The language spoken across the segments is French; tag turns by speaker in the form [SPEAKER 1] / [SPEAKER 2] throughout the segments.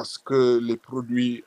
[SPEAKER 1] parce que les produits,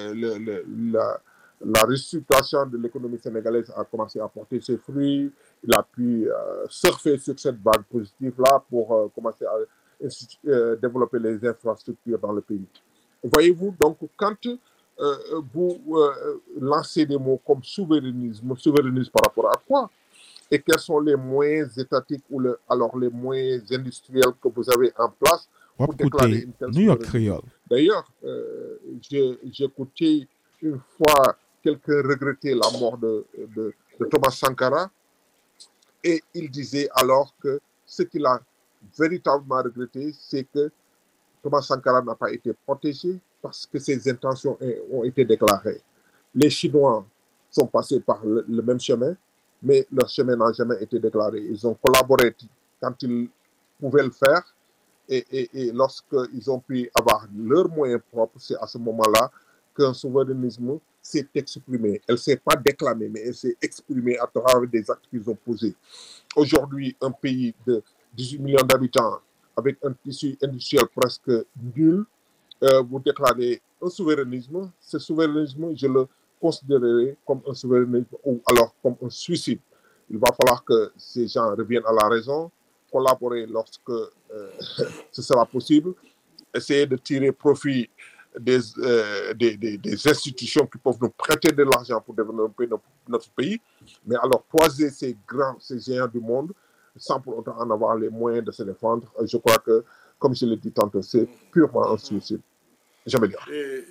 [SPEAKER 1] la restructuration de l'économie sénégalaise a commencé à porter ses fruits. Il a pu surfer sur cette vague positive-là pour commencer à développer les infrastructures dans le pays. Voyez-vous, donc quand vous lancez des mots comme souverainisme, souverainisme par rapport à quoi? Et quels sont les moyens étatiques ou alors les moyens industriels que vous avez en place pour déclarer une telle
[SPEAKER 2] New York
[SPEAKER 1] souveraineté?
[SPEAKER 2] Creole.
[SPEAKER 1] D'ailleurs, j'ai écouté une fois quelqu'un regretter la mort de Thomas Sankara et il disait alors que ce qu'il a véritablement regretté, c'est que Thomas Sankara n'a pas été protégé parce que ses intentions ont été déclarées. Les Chinois sont passés par le même chemin, mais leur chemin n'a jamais été déclaré. Ils ont collaboré quand ils pouvaient le faire et lorsqu'ils ont pu avoir leurs moyens propres, c'est à ce moment-là qu'un souverainisme s'est exprimé. Elle ne s'est pas déclamée, mais elle s'est exprimée à travers des actes qu'ils ont posés. Aujourd'hui, un pays de 18 millions d'habitants avec un tissu industriel presque nul, vous déclarez un souverainisme. Ce souverainisme, je le considérerais comme un souverainisme ou alors comme un suicide. Il va falloir que ces gens reviennent à la raison, collaborer lorsque ce sera possible, essayer de tirer profit des institutions qui peuvent nous prêter de l'argent pour développer notre pays, mais alors croiser ces géants du monde sans pour autant en avoir les moyens de se défendre, je crois que, comme je l'ai dit tantôt, c'est purement un suicide. Jamais dire.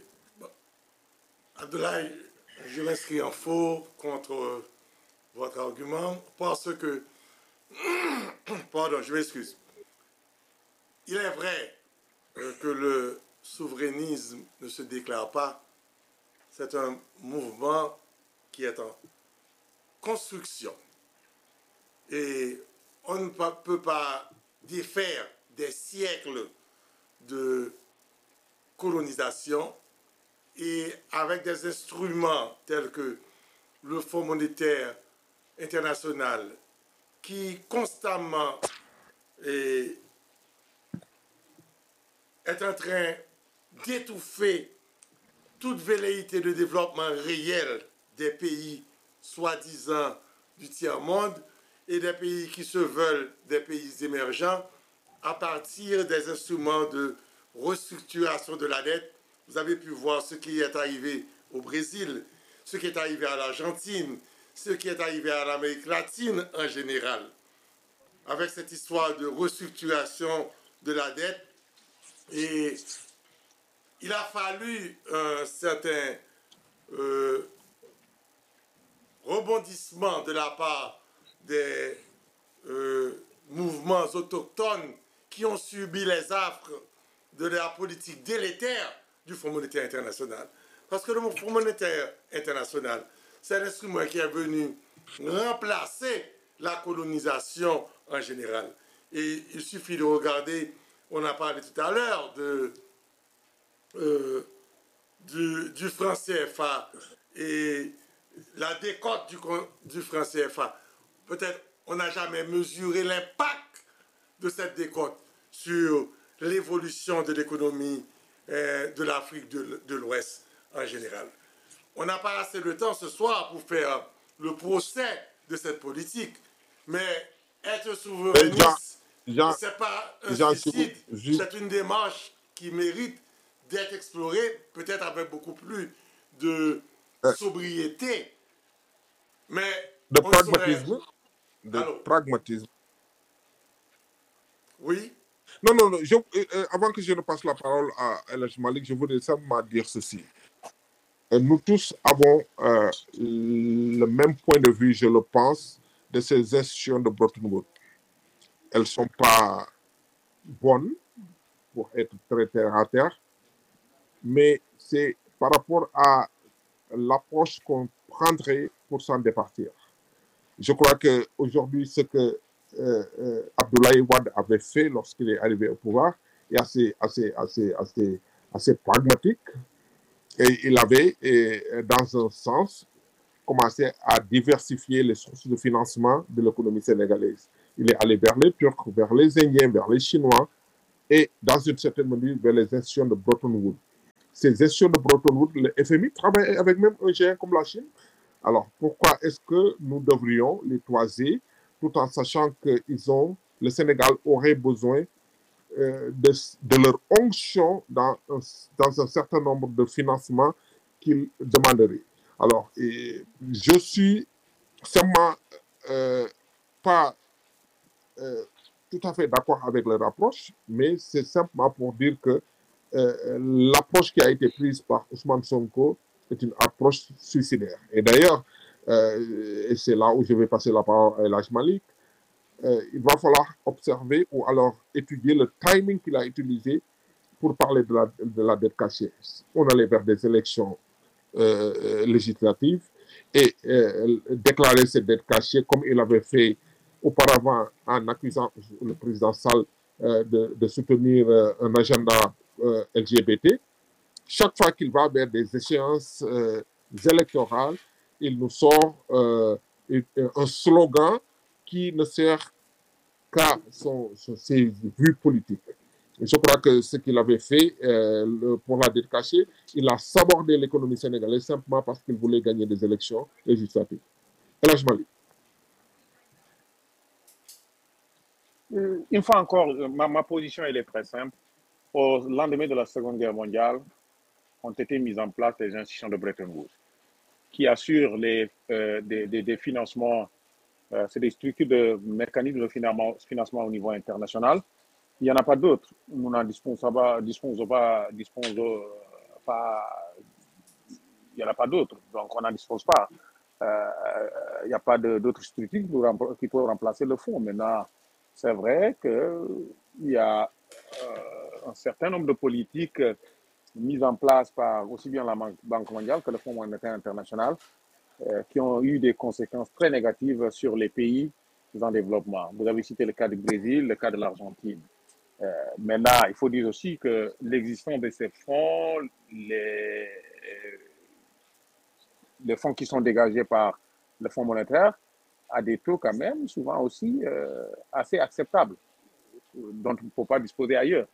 [SPEAKER 3] Abdoulaye, je m'inscris en faux contre votre argument parce que, pardon, je m'excuse. Il est vrai que le souverainisme ne se déclare pas. C'est un mouvement qui est en construction. Et on ne peut pas défaire des siècles de colonisation et avec des instruments tels que le Fonds monétaire international qui constamment est en train d'étouffer toute velléité de développement réel des pays soi-disant du tiers-monde et des pays qui se veulent des pays émergents à partir des instruments de restructuration de la dette. Vous avez pu voir ce qui est arrivé au Brésil, ce qui est arrivé à l'Argentine, ce qui est arrivé à l'Amérique latine en général. Avec cette histoire de restructuration de la dette, et il a fallu un certain rebondissement de la part des mouvements autochtones qui ont subi les affres de la politique délétère du Fonds monétaire international. Parce que le Fonds monétaire international, c'est un instrument qui est venu remplacer la colonisation en général. Et il suffit de regarder, on a parlé tout à l'heure du franc CFA et la décote du franc CFA. Peut-être on n'a jamais mesuré l'impact de cette décote sur l'évolution de l'économie de l'Afrique de l'Ouest en général. On n'a pas assez de temps ce soir pour faire le procès de cette politique, mais être souverainiste, ce n'est pas un suicide, c'est une démarche qui mérite d'être explorée, peut-être avec beaucoup plus de sobriété, mais
[SPEAKER 1] de pragmatisme. Pragmatisme.
[SPEAKER 3] Oui.
[SPEAKER 1] Non, avant que je ne passe la parole à El Malik, je voudrais simplement dire ceci. Nous tous avons le même point de vue, je le pense, de ces institutions de Bretton Woods. Elles ne sont pas bonnes pour être très terre à terre, mais c'est par rapport à l'approche qu'on prendrait pour s'en départir. Je crois qu'aujourd'hui, ce que Abdoulaye Wade avait fait lorsqu'il est arrivé au pouvoir est assez pragmatique. Et il avait, dans un sens, commencé à diversifier les sources de financement de l'économie sénégalaise. Il est allé vers les Turcs, vers les Indiens, vers les Chinois et, dans une certaine mesure, vers les institutions de Bretton Woods. ces gestions de Bretton Woods, le FMI travaille avec même un géant comme la Chine. Alors, pourquoi est-ce que nous devrions les toiser tout en sachant que le Sénégal aurait besoin de leur onction dans un certain nombre de financements qu'ils demanderaient. Alors, je suis seulement pas tout à fait d'accord avec leur approche, mais c'est simplement pour dire que l'approche qui a été prise par Ousmane Sonko est une approche suicidaire. Et d'ailleurs, et c'est là où je vais passer la parole à Elhaj Malik, il va falloir observer ou alors étudier le timing qu'il a utilisé pour parler de la dette cachée. On allait vers des élections législatives et déclarer cette dette cachée comme il avait fait auparavant en accusant le président Sall de soutenir un agenda LGBT. Chaque fois qu'il va vers des échéances électorales, il nous sort un slogan qui ne sert qu'à ses vues politiques. Je crois que ce qu'il avait fait pour la dette cachée, il a sabordé l'économie sénégalaise simplement parce qu'il voulait gagner des élections législatives. Elhaj Malik.
[SPEAKER 2] Une fois encore, ma position elle est très simple. Au lendemain de la Seconde Guerre mondiale, ont été mises en place les institutions de Bretton Woods qui assurent des financements, c'est des structures de mécanismes de financement au niveau international. Il n'y en a pas d'autres. Nous n'en disposons pas, il n'y en a pas d'autres, donc on n'en dispose pas. Il n'y a pas d'autres structures qui peuvent remplacer le fonds. Maintenant, c'est vrai qu'il y a un certain nombre de politiques mises en place par aussi bien la Banque mondiale que le Fonds monétaire international qui ont eu des conséquences très négatives sur les pays en développement. Vous avez cité le cas du Brésil, le cas de l'Argentine. Maintenant, il faut dire aussi que l'existence de ces fonds, les fonds qui sont dégagés par le Fonds monétaire, à des taux quand même souvent aussi assez acceptables, dont il ne faut pas disposer ailleurs.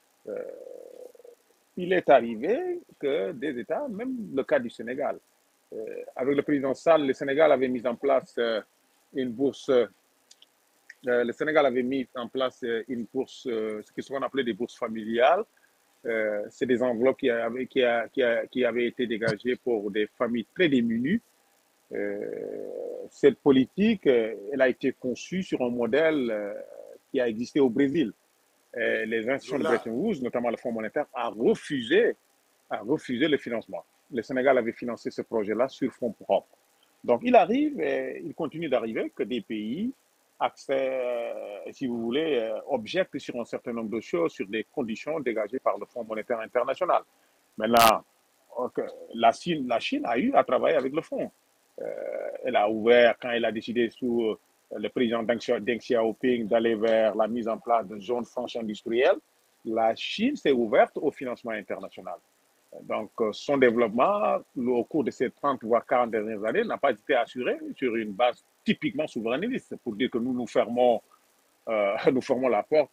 [SPEAKER 2] Il est arrivé que des États, même le cas du Sénégal, avec le président Sall, le Sénégal avait mis en place une bourse. Le Sénégal avait mis en place une bourse, ce que souvent appelé des bourses familiales. C'est des enveloppes qui avaient été dégagées pour des familles très démunies. Cette politique, elle a été conçue sur un modèle qui a existé au Brésil. Les institutions de Bretton Woods, notamment le Fonds monétaire, a refusé le financement. Le Sénégal avait financé ce projet-là sur fonds propres. Donc, il continue d'arriver que des pays, si vous voulez, objectent sur un certain nombre de choses, sur des conditions dégagées par le Fonds monétaire international. Maintenant, la Chine a eu à travailler avec le fonds. Elle a ouvert, quand elle a décidé sous le président Deng Xiaoping d'aller vers la mise en place d'une zone franche industrielle, la Chine s'est ouverte au financement international. Donc, son développement, au cours de ces 30 voire 40 dernières années, n'a pas été assuré sur une base typiquement souverainiste, pour dire que nous fermons la porte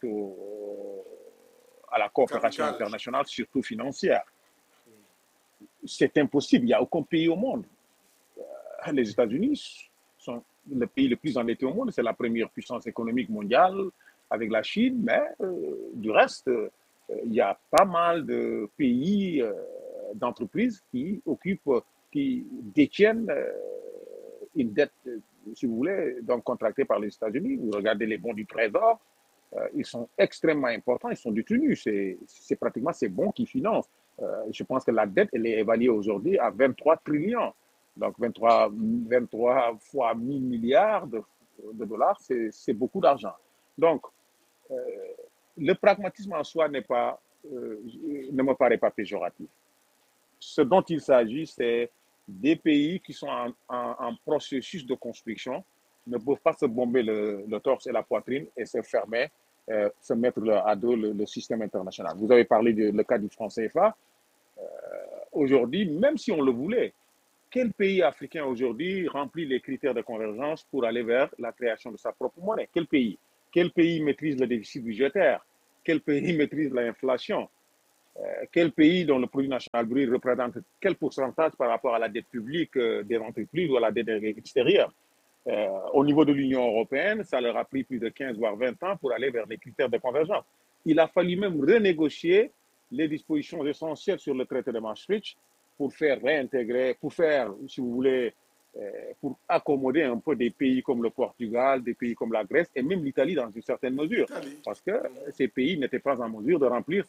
[SPEAKER 2] à la coopération internationale, surtout financière. C'est impossible, il n'y a aucun pays au monde. Les États-Unis sont le pays le plus endetté au monde, c'est la première puissance économique mondiale avec la Chine, mais du reste, il y a pas mal de pays, d'entreprises qui détiennent une dette, si vous voulez, donc contractée par les États-Unis. Vous regardez les bons du Trésor, ils sont extrêmement importants, ils sont détenus. C'est pratiquement ces bons qui financent. Je pense que la dette, elle est évaluée aujourd'hui à 23 trillions. Donc 23 fois 1000 milliards de dollars, c'est beaucoup d'argent. Donc, le pragmatisme en soi ne me paraît pas péjoratif. Ce dont il s'agit, c'est des pays qui sont en processus de construction, ne peuvent pas se bomber le torse et la poitrine et se fermer, se mettre à dos le système international. Vous avez parlé du cas du franc CFA. Aujourd'hui, même si on le voulait, quel pays africain aujourd'hui remplit les critères de convergence pour aller vers la création de sa propre monnaie? Quel pays? Quel pays maîtrise le déficit budgétaire? Quel pays maîtrise l'inflation? quel pays dont le produit national brut représente quel pourcentage par rapport à la dette publique des entreprises ou à la dette extérieure. Au niveau de l'Union européenne, ça leur a pris plus de 15 voire 20 ans pour aller vers les critères de convergence. Il a fallu même renégocier les dispositions essentielles sur le traité de Maastricht pour faire réintégrer, pour faire, si vous voulez, pour accommoder un peu des pays comme le Portugal, des pays comme la Grèce et même l'Italie dans une certaine mesure.
[SPEAKER 3] Italie.
[SPEAKER 2] Parce que ces pays n'étaient pas en mesure de remplir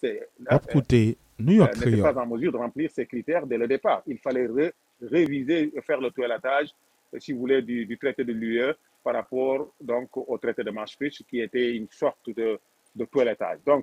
[SPEAKER 4] New York
[SPEAKER 2] n'étaient
[SPEAKER 4] Creole.
[SPEAKER 2] pas en mesure de remplir ces critères dès le départ. Il fallait réviser, faire le toilettage, si vous voulez, du traité de l'UE par rapport donc au traité de Maastricht qui était une sorte de toilettage. Donc,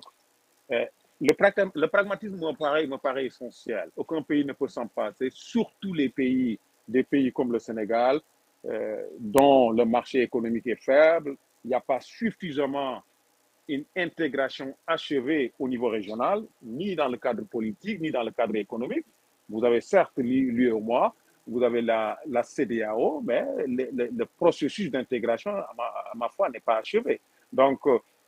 [SPEAKER 2] le pragmatisme me paraît essentiel. Aucun pays ne peut s'en passer, surtout des pays comme le Sénégal, dont le marché économique est faible. Il n'y a pas suffisamment une intégration achevée au niveau régional, ni dans le cadre politique, ni dans le cadre économique. Vous avez certes l'UEMOA, vous avez la CEDEAO, mais le processus d'intégration, à ma foi, n'est pas achevé. Donc,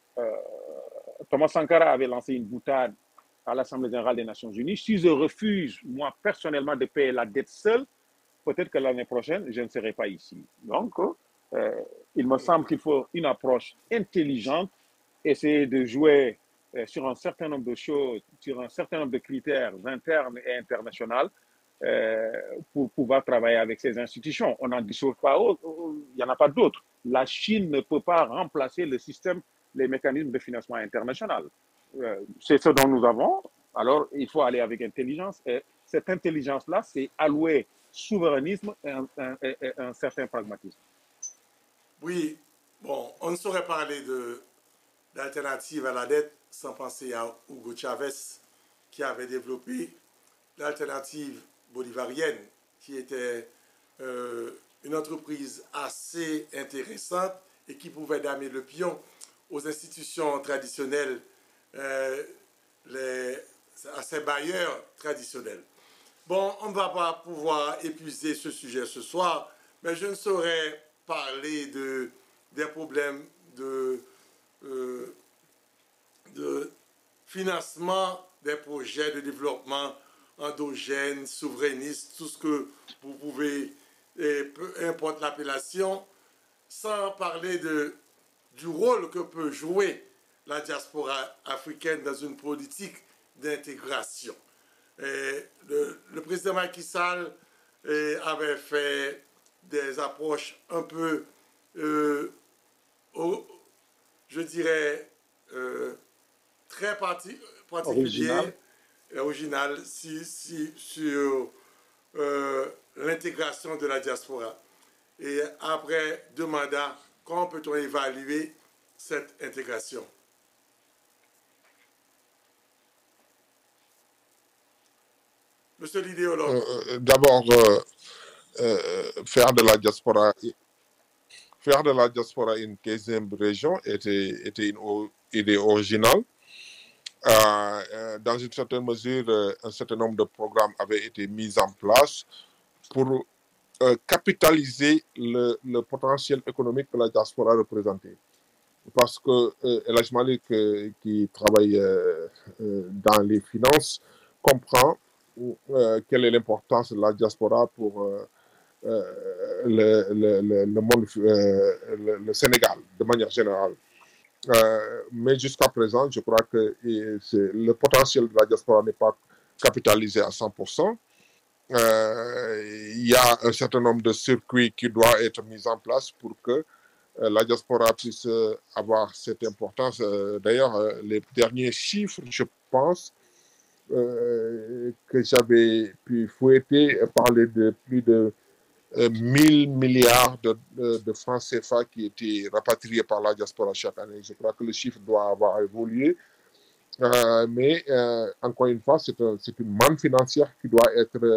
[SPEAKER 2] Thomas Sankara avait lancé une boutade à l'Assemblée générale des Nations Unies. Si je refuse, moi, personnellement, de payer la dette seule, peut-être que l'année prochaine, je ne serai pas ici. Donc, il me semble qu'il faut une approche intelligente, essayer de jouer sur un certain nombre de choses, sur un certain nombre de critères internes et internationaux pour pouvoir travailler avec ces institutions. On n'en dissout pas autre, il n'y en a pas d'autres. La Chine ne peut pas remplacer le système, les mécanismes de financement international. C'est ce dont nous avons. Alors, il faut aller avec intelligence. Et cette intelligence-là, c'est allouer souverainisme et un certain pragmatisme.
[SPEAKER 3] Oui, bon, on ne saurait parler d'alternative à la dette sans penser à Hugo Chavez qui avait développé l'alternative bolivarienne qui était une entreprise assez intéressante et qui pouvait damer le pion aux institutions traditionnelles, à ces bailleurs traditionnels. Bon, on ne va pas pouvoir épuiser ce sujet ce soir, mais je ne saurais parler des problèmes de financement des projets de développement endogène, souverainiste, tout ce que vous pouvez, et peu importe l'appellation, sans parler du rôle que peut jouer la diaspora africaine dans une politique d'intégration. Le président Macky Sall avait fait des approches un peu, je dirais, très particulières, originales sur l'intégration de la diaspora. Et après 2 mandats, comment peut-on évaluer cette intégration? Monsieur l'idéologue.
[SPEAKER 1] D'abord, faire de la diaspora une 15e région était une idée originale. Dans une certaine mesure, un certain nombre de programmes avaient été mis en place pour capitaliser le potentiel économique que la diaspora représentait. Parce que El Hadj Malick, qui travaille dans les finances, comprend quelle est l'importance de la diaspora pour le monde, le Sénégal, de manière générale. Mais jusqu'à présent, je crois que le potentiel de la diaspora n'est pas capitalisé à 100%. Il y a un certain nombre de circuits qui doivent être mis en place pour que la diaspora puisse avoir cette importance. D'ailleurs, les derniers chiffres, je pense, que j'avais pu fouetter parlaient de plus de 1000 milliards de francs CFA qui étaient rapatriés par la diaspora chaque année. Je crois que le chiffre doit avoir évolué. Mais encore une fois, c'est une manne financière qui doit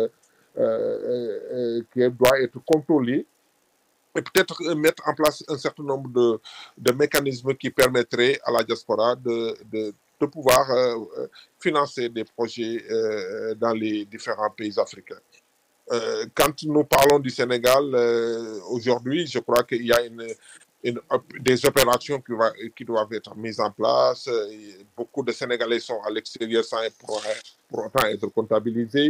[SPEAKER 1] être contrôlée et peut-être mettre en place un certain nombre de mécanismes qui permettraient à la diaspora de pouvoir financer des projets dans les différents pays africains. Quand nous parlons du Sénégal, aujourd'hui, je crois qu'il y a des opérations qui doivent être mises en place. Beaucoup de Sénégalais sont à l'extérieur sans pour autant être comptabilisés.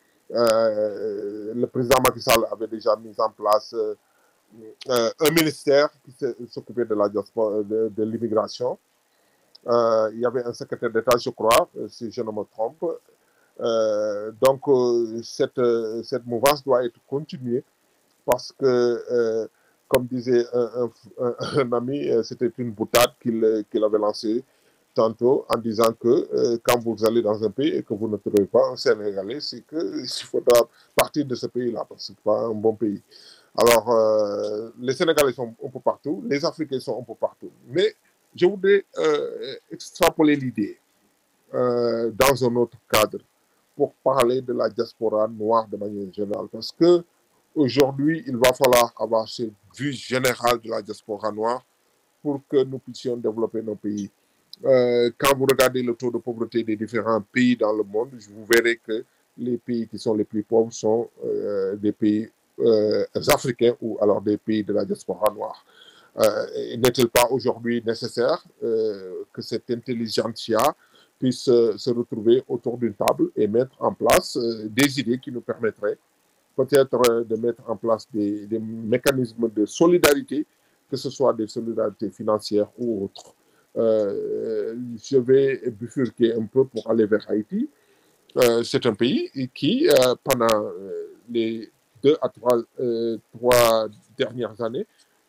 [SPEAKER 1] Le président Macky Sall avait déjà mis en place un ministère qui s'occupait de la diaspora, de l'immigration. Il y avait un secrétaire d'État, je crois, si je ne me trompe. Donc, cette mouvance doit être continuée parce que, comme disait un ami, c'était une boutade qu'il avait lancée tantôt en disant que quand vous allez dans un pays et que vous ne trouvez pas un Sénégalais, c'est qu'il faudra partir de ce pays-là parce que ce n'est pas un bon pays. Alors, les Sénégalais sont un peu partout, les Africains sont un peu partout. Mais je voudrais extrapoler l'idée dans un autre cadre pour parler de la diaspora noire de manière générale. Parce que aujourd'hui, il va falloir avoir cette vue générale de la diaspora noire pour que nous puissions développer nos pays. Quand vous regardez le taux de pauvreté des différents pays dans le monde, vous verrez que les pays qui sont les plus pauvres sont des pays africains ou alors des pays de la diaspora noire. N'est-il pas aujourd'hui nécessaire que cette intelligentsia puisse se retrouver autour d'une table et mettre en place des idées qui nous permettraient peut-être de mettre en place des mécanismes de solidarité, que ce soit des solidarités financières ou autres. Je vais bifurquer un peu pour aller vers Haïti. C'est un pays qui, pendant les 3 dernières années,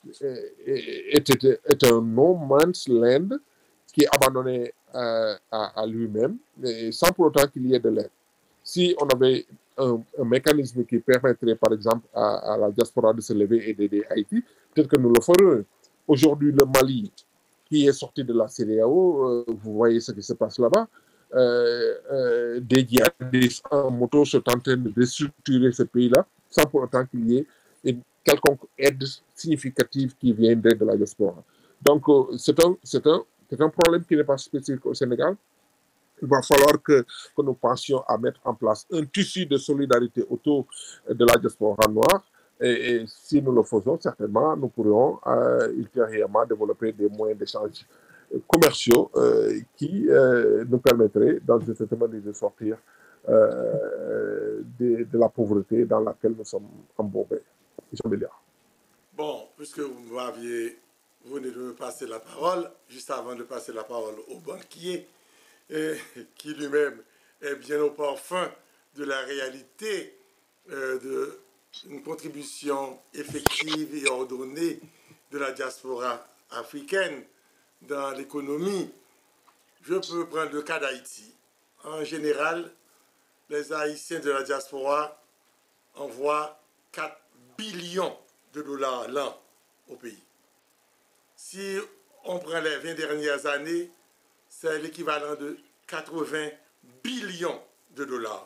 [SPEAKER 1] est un no man's land qui est abandonné à lui-même, sans pour autant qu'il y ait de l'aide. Si on avait un mécanisme qui permettrait, par exemple, à la diaspora de se lever et d'aider Haïti, peut-être que nous le ferions. Aujourd'hui, le Mali, qui est sorti de la CEDEAO, vous voyez ce qui se passe là-bas. Des djihadistes en moto sont en train de déstructurer ce pays-là, sans pour autant qu'il y ait une quelconque aide significative qui viendrait de la diaspora. Donc, c'est un problème qui n'est pas spécifique au Sénégal. Il va falloir que nous pensions à mettre en place un tissu de solidarité autour de la diaspora noire. Et si nous le faisons, certainement, nous pourrions ultérieurement développer des moyens d'échange commerciaux qui nous permettraient, dans un certain moment, de sortir de la pauvreté dans laquelle nous sommes embourbés.
[SPEAKER 3] Bon, puisque vous venez de me passer la parole, juste avant de passer la parole au banquier, qui lui-même est bien au parfum de la réalité d'une contribution effective et ordonnée de la diaspora africaine dans l'économie. Je peux prendre le cas d'Haïti. En général, les Haïtiens de la diaspora envoient 4 billions de dollars l'an au pays. Si on prend les 20 dernières années, c'est l'équivalent de 80 billions de dollars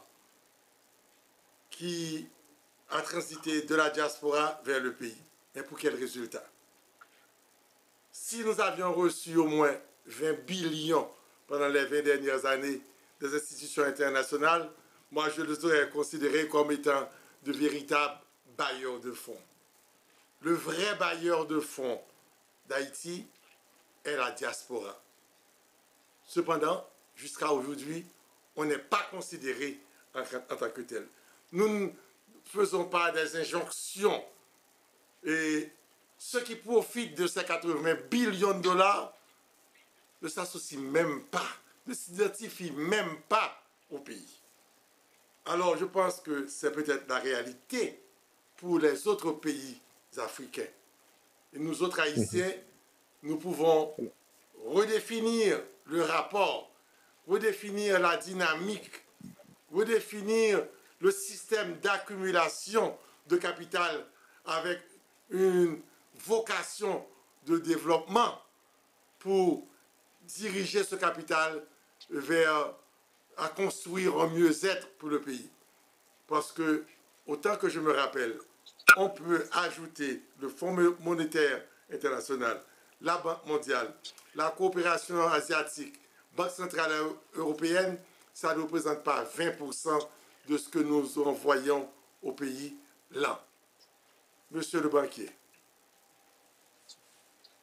[SPEAKER 3] qui a transité de la diaspora vers le pays. Mais pour quel résultat? Si nous avions reçu au moins 20 billions pendant les 20 dernières années des institutions internationales, moi je les aurais considérés comme étant de véritables bailleurs de fonds. Le vrai bailleur de fonds d'Haïti est la diaspora. Cependant, jusqu'à aujourd'hui, on n'est pas considéré en tant que tel. Nous ne faisons pas des injonctions. Et ceux qui profitent de ces 80 billions de dollars ne s'associent même pas, ne s'identifient même pas au pays. Alors, je pense que c'est peut-être la réalité pour les autres pays africains. Et nous autres Haïtiens, nous pouvons redéfinir le rapport, redéfinir la dynamique, redéfinir le système d'accumulation de capital avec une vocation de développement pour diriger ce capital vers à construire un mieux-être pour le pays. Parce que, autant que je me rappelle, on peut ajouter le Fonds monétaire international, la Banque mondiale, la coopération asiatique, Banque centrale européenne, ça ne représente pas 20% de ce que nous envoyons au pays là. Monsieur le banquier.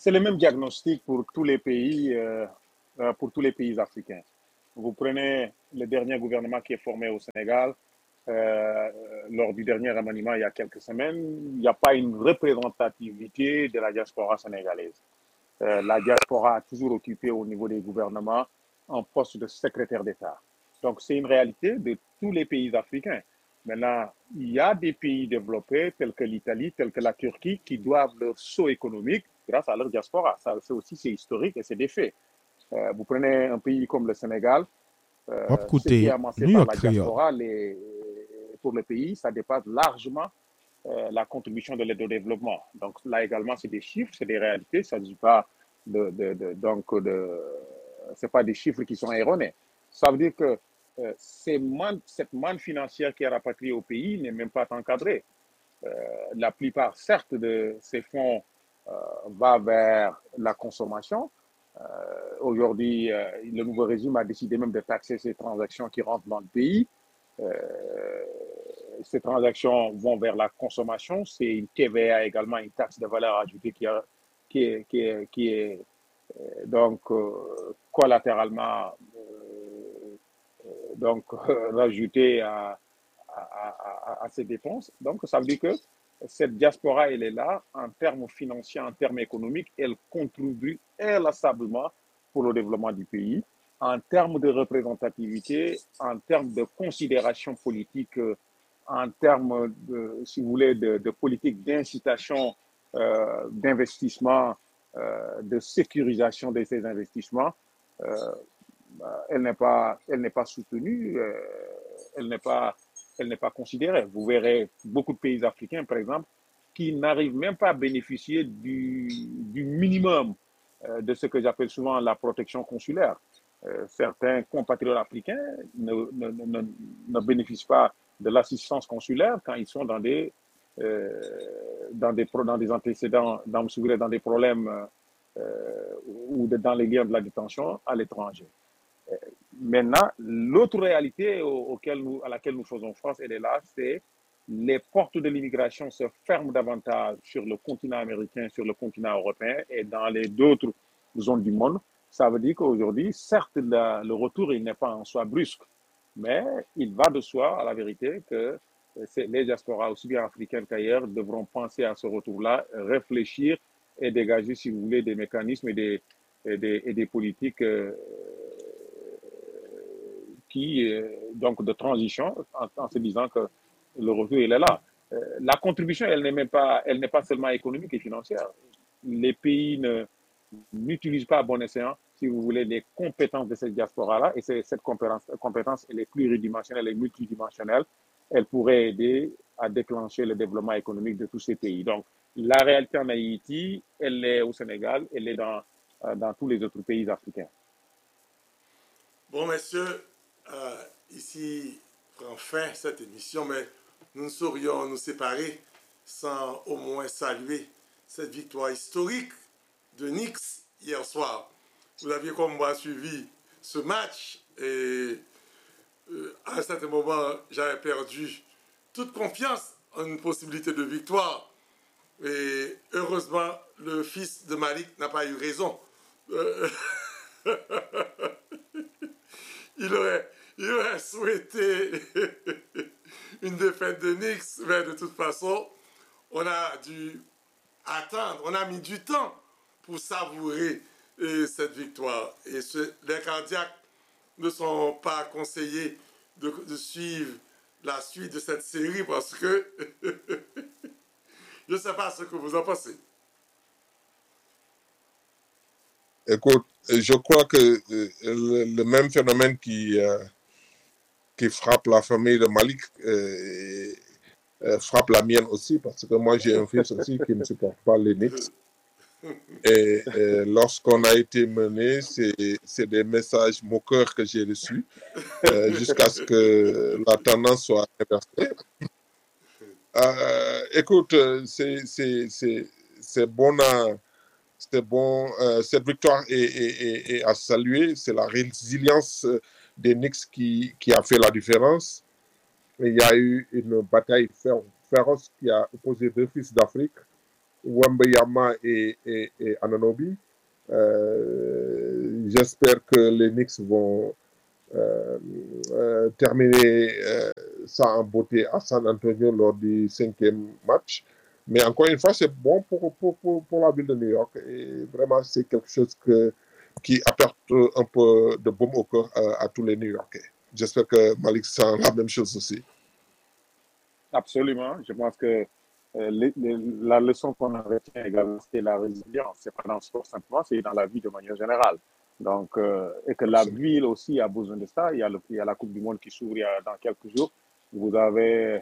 [SPEAKER 2] c'est le même diagnostic pour tous les pays africains. Vous prenez le dernier gouvernement qui est formé au Sénégal, lors du dernier remaniement il y a quelques semaines, il n'y a pas une représentativité de la diaspora sénégalaise. La diaspora a toujours occupé au niveau des gouvernements un poste de secrétaire d'État. Donc, c'est une réalité de tous les pays africains. Maintenant, il y a des pays développés tels que l'Italie, tels que la Turquie, qui doivent leur saut économique grâce à leur diaspora. Ça, c'est historique et c'est des faits. Vous prenez un pays comme le Sénégal, ce qui est amassé par la diaspora pour le pays, ça dépasse largement la contribution de l'aide au développement. Donc là également, c'est des chiffres, c'est des réalités. Ça ne dit pas c'est pas des chiffres qui sont erronés. Ça veut dire que cette manne financière qui est rapatriée au pays n'est même pas encadrée. La plupart, certes, de ces fonds va vers la consommation. Aujourd'hui, le nouveau régime a décidé même de taxer ces transactions qui rentrent dans le pays. Ces transactions vont vers la consommation. C'est une TVA également, une taxe de valeur ajoutée qui est donc collatéralement rajoutée à ces dépenses. Donc, ça veut dire que cette diaspora, elle est là en termes financiers, en termes économiques, elle contribue inlassablement pour le développement du pays. En termes de représentativité, en termes de considération politique, en termes de, si vous voulez, de politique d'incitation, d'investissement, de sécurisation de ces investissements, elle n'est pas soutenue, elle n'est pas considérée. Vous verrez beaucoup de pays africains, par exemple, qui n'arrivent même pas à bénéficier du minimum de ce que j'appelle souvent la protection consulaire. Certains compatriotes africains ne bénéficient pas de l'assistance consulaire quand ils sont dans des antécédents, dans des problèmes ou dans les liens de la détention à l'étranger. Maintenant, l'autre réalité à laquelle nous faisons face, elle est là, c'est les portes de l'immigration se ferment davantage sur le continent américain, sur le continent européen et dans les d'autres zones du monde. Ça veut dire qu'aujourd'hui, certes, le retour, il n'est pas en soi brusque, mais il va de soi, à la vérité, que les diasporas, aussi bien africaines qu'ailleurs, devront penser à ce retour-là, réfléchir et dégager, si vous voulez, des mécanismes et des politiques donc de transition, en se disant que le retour, il est là. La contribution, elle n'est pas seulement économique et financière. Les pays n'utilisent pas à bon escient, si vous voulez, les compétences de cette diaspora-là, et cette compétence, elle est pluridimensionnelle et multidimensionnelle, elle pourrait aider à déclencher le développement économique de tous ces pays. Donc, la réalité en Haïti, elle est au Sénégal, elle est dans tous les autres pays africains.
[SPEAKER 3] Bon, messieurs, ici prend fin cette émission, mais nous ne saurions nous séparer sans au moins saluer cette victoire historique de Knicks hier soir. Vous aviez comme moi suivi ce match et à un certain moment, j'avais perdu toute confiance en une possibilité de victoire. Et heureusement, le fils de Malik n'a pas eu raison. Il aurait souhaité une défaite de Knicks, mais de toute façon, on a dû attendre, on a mis du temps pour savourer cette victoire. Et les cardiaques ne sont pas conseillés de suivre la suite de cette série parce que je ne sais pas ce que vous en pensez.
[SPEAKER 1] Écoute, je crois que le même phénomène qui frappe la famille de Malik frappe la mienne aussi, parce que moi j'ai un fils aussi qui ne supporte pas les Knicks. Et lorsqu'on a été mené, c'est des messages moqueurs que j'ai reçus jusqu'à ce que la tendance soit inversée. Écoute, c'est bon cette victoire est à saluer. C'est la résilience des Knicks qui a fait la différence. Il y a eu une bataille féroce qui a opposé deux fils d'Afrique. Wembanyama et Ananobi. J'espère que les Knicks vont terminer ça en beauté à San Antonio lors du 5e match. Mais encore une fois, c'est bon pour la ville de New York. Et vraiment, c'est quelque chose qui apporte un peu de baume au cœur à tous les New-Yorkais. J'espère que Malik sent la même chose aussi.
[SPEAKER 2] Absolument. Je pense que la leçon qu'on en retient également, c'est la résilience. C'est pas dans le sport simplement, c'est dans la vie de manière générale. Donc, et que la ville aussi a besoin de ça. Il y a la Coupe du Monde qui s'ouvre dans quelques jours. Vous avez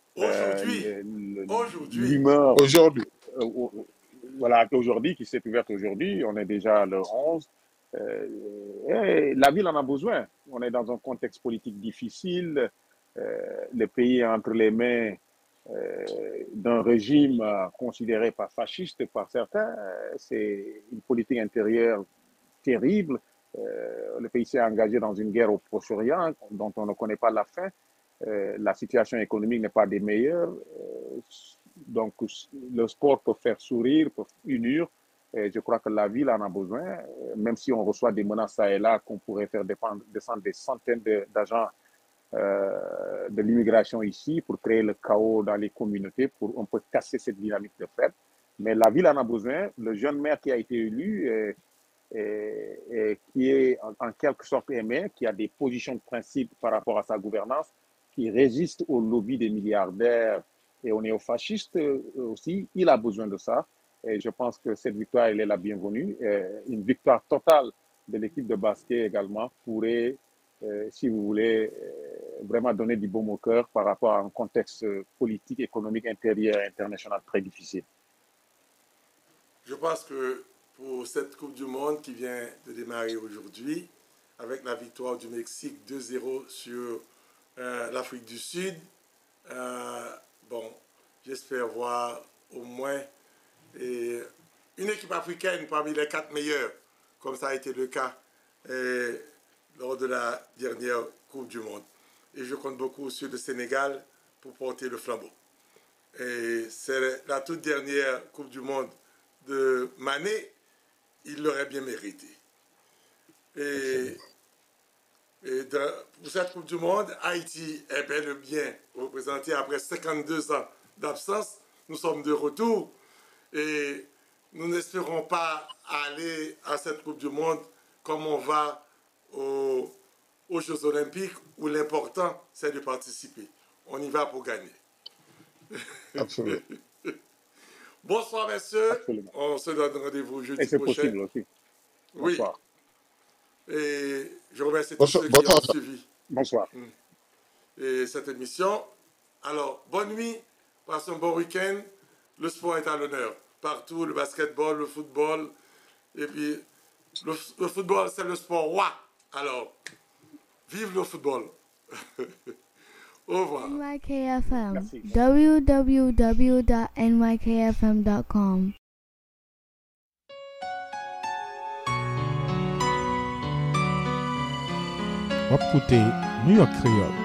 [SPEAKER 2] l'humeur.
[SPEAKER 1] Aujourd'hui.
[SPEAKER 2] Voilà, aujourd'hui, qui s'est ouverte aujourd'hui. On est déjà le 11. Et la ville en a besoin. On est dans un contexte politique difficile. Le pays est entre les mains d'un régime considéré pas fasciste par certains. C'est une politique intérieure terrible. Le pays s'est engagé dans une guerre au Proche-Orient dont on ne connaît pas la fin. La situation économique n'est pas des meilleures. Donc, le sport peut faire sourire, peut unir. Et je crois que la ville en a besoin, même si on reçoit des menaces ça et là qu'on pourrait faire descendre des centaines d'agents de l'immigration ici pour créer le chaos dans les communautés, pour un peu casser cette dynamique de fait. Mais la ville en a besoin. Le jeune maire qui a été élu et qui est en quelque sorte aimé, qui a des positions de principe par rapport à sa gouvernance, qui résiste au lobby des milliardaires et aux néofascistes aussi, il a besoin de ça. Et je pense que cette victoire, elle est la bienvenue. Une victoire totale de l'équipe de basket également pourrait, si vous voulez, vraiment donner du baume au cœur par rapport à un contexte politique, économique, intérieur et international très difficile.
[SPEAKER 3] Je pense que pour cette Coupe du Monde qui vient de démarrer aujourd'hui, avec la victoire du Mexique 2-0 sur l'Afrique du Sud, j'espère voir au moins une équipe africaine parmi les 4 meilleures, comme ça a été le cas lors de la dernière Coupe du Monde. Et je compte beaucoup sur le Sénégal pour porter le flambeau. Et c'est la toute dernière Coupe du Monde de Mané, il l'aurait bien mérité. Pour cette Coupe du Monde, Haïti est bel et bien représenté après 52 ans d'absence. Nous sommes de retour et nous n'espérons pas aller à cette Coupe du Monde comme on va aux Jeux Olympiques où l'important c'est de participer. On y va pour gagner.
[SPEAKER 1] Absolument.
[SPEAKER 3] Bonsoir, messieurs.
[SPEAKER 2] Absolument.
[SPEAKER 3] On se donne rendez-vous jeudi
[SPEAKER 2] prochain. Et c'est
[SPEAKER 3] prochain.
[SPEAKER 2] possible aussi. Bonsoir.
[SPEAKER 3] Oui. Et je remercie tous ceux qui ont suivi.
[SPEAKER 2] Bonsoir.
[SPEAKER 3] Et cette émission. Alors, bonne nuit, passez un bon week-end. Le sport est à l'honneur. Partout, le basketball, le football. Et puis, le football, c'est le sport roi. Alors, vive le football. Au revoir.
[SPEAKER 5] NYKFM.
[SPEAKER 2] Merci.
[SPEAKER 5] www.nykfm.com.
[SPEAKER 4] Wap koute New York Creole.